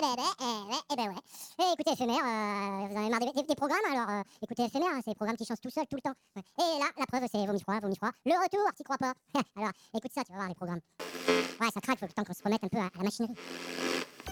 eh ben ouais. Et écoutez FMR, vous en avez marre des programmes, alors écoutez FMR, hein, c'est des programmes qui changent tout seuls tout le temps. Ouais. Et là, la preuve, c'est Vaut mieux croire, vaut mieux croire. Le retour, t'y crois pas. Alors, écoute ça, tu vas voir les programmes. Ouais, ça craque, faut le temps qu'on se remette un peu à la machinerie.